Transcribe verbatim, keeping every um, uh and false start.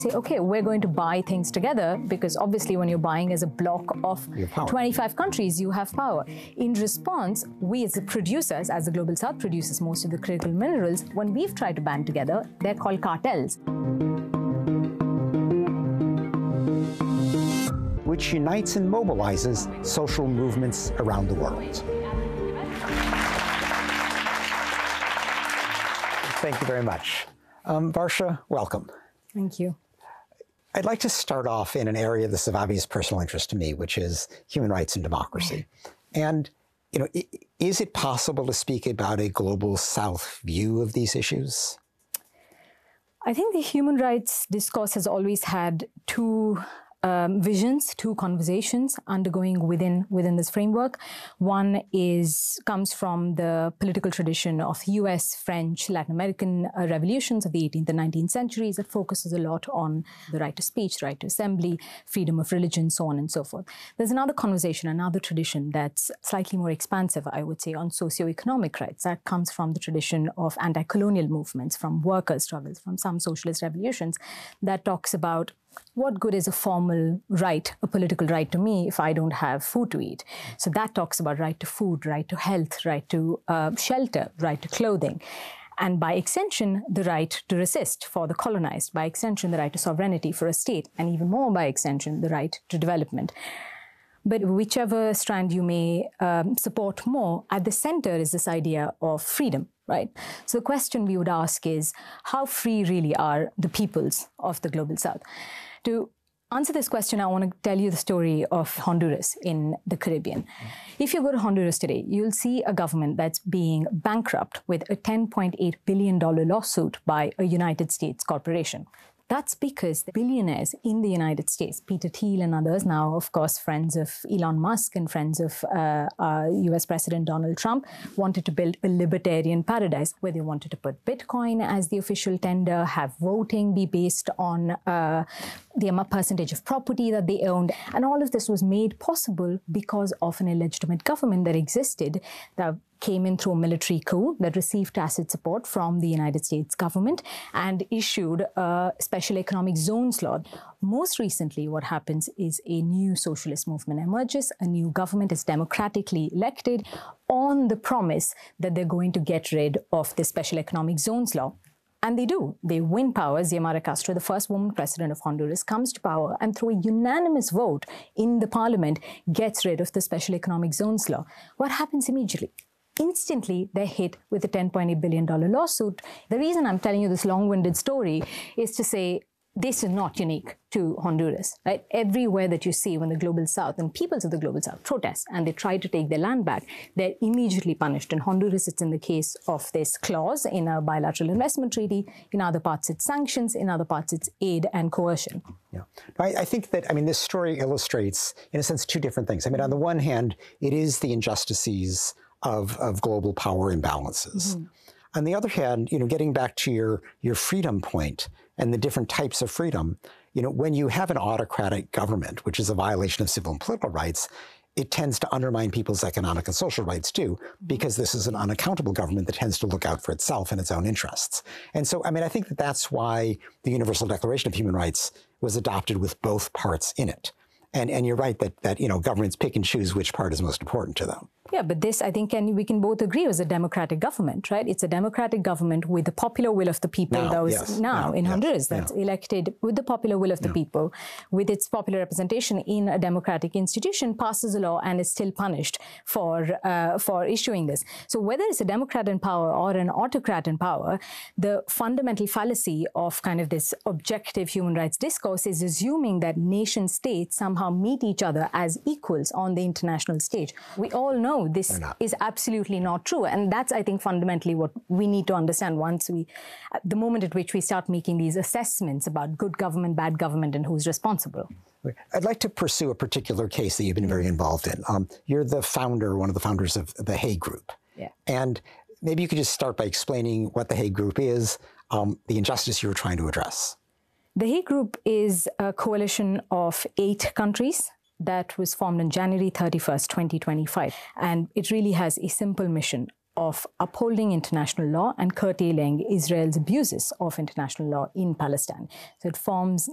say, okay, we're going to buy things together, because obviously when you're buying as a block of twenty-five countries, you have power. In response, we as the producers, as the Global South produces most of the critical minerals, when we've tried to band together, they're called cartels. Which unites and mobilizes social movements around the world. Thank you very much. Um, Varsha, welcome. Thank you. I'd like to start off in an area that's of obvious personal interest to me, which is human rights and democracy. And, you know, is it possible to speak about a Global South view of these issues? I think the human rights discourse has always had two Um, visions, two conversations undergoing within within this framework. One is comes from the political tradition of U S, French, Latin American uh, revolutions of the eighteenth and nineteenth centuries that focuses a lot on the right to speech, right to assembly, freedom of religion, so on and so forth. There's another conversation, another tradition that's slightly more expansive, I would say, on socioeconomic rights. That comes from the tradition of anti-colonial movements, from worker struggles, from some socialist revolutions, that talks about what good is a formal right, a political right to me if I don't have food to eat? So that talks about right to food, right to health, right to uh, shelter, right to clothing. And by extension, the right to resist for the colonized. By extension, the right to sovereignty for a state. And even more by extension, the right to development. But whichever strand you may um, support more, at the center is this idea of freedom, right? So the question we would ask is, how free really are the peoples of the Global South? To answer this question, I want to tell you the story of Honduras in the Caribbean. If you go to Honduras today, you'll see a government that's being bankrupt with a ten point eight billion dollars lawsuit by a United States corporation. That's because the billionaires in the United States, Peter Thiel and others, now, of course, friends of Elon Musk and friends of uh, uh, U S President Donald Trump, wanted to build a libertarian paradise where they wanted to put Bitcoin as the official tender, have voting be based on uh, the amount percentage of property that they owned. And all of this was made possible because of an illegitimate government that existed that came in through a military coup that received tacit support from the United States government and issued a special economic zones law. Most recently, what happens is a new socialist movement emerges, a new government is democratically elected on the promise that they're going to get rid of the special economic zones law. And they do. They win power. Xiomara Castro, the first woman president of Honduras, comes to power and through a unanimous vote in the parliament gets rid of the special economic zones law. What happens immediately? Instantly, they're hit with a ten point eight billion dollars lawsuit. The reason I'm telling you this long-winded story is to say this is not unique to Honduras, right? Everywhere that you see when the Global South and peoples of the Global South protest and they try to take their land back, they're immediately punished. In Honduras, it's in the case of this clause in a bilateral investment treaty. In other parts, it's sanctions. In other parts, it's aid and coercion. Yeah, I, I think that, I mean, this story illustrates, in a sense, two different things. I mean, on the one hand, it is the injustices Of, of global power imbalances. Mm-hmm. On the other hand, you know, getting back to your, your freedom point and the different types of freedom, you know, when you have an autocratic government, which is a violation of civil and political rights, it tends to undermine people's economic and social rights too, because this is an unaccountable government that tends to look out for itself and its own interests. And so, I mean, I think that that's why the Universal Declaration of Human Rights was adopted with both parts in it. And, and you're right that, that, you know, governments pick and choose which part is most important to them. Yeah, but this, I think, can, we can both agree, was a democratic government, right? It's a democratic government with the popular will of the people now, that was yes, now, now in yes, Honduras, that's yeah. elected with the popular will of the yeah. people, with its popular representation in a democratic institution, passes a law and is still punished for, uh, for issuing this. So whether it's a Democrat in power or an autocrat in power, the fundamental fallacy of kind of this objective human rights discourse is assuming that nation states somehow meet each other as equals on the international stage. We all know this is absolutely not true. And that's, I think, fundamentally what we need to understand once we, at the moment at which we start making these assessments about good government, bad government, and who's responsible. I'd like to pursue a particular case that you've been very involved in. Um, you're the founder, one of the founders of the Hague Group. Yeah. And maybe you could just start by explaining what the Hague Group is, um, the injustice you were trying to address. The Hague Group is a coalition of eight countries that was formed on January thirty-first, twenty twenty-five. And it really has a simple mission of upholding international law and curtailing Israel's abuses of international law in Palestine. So it forms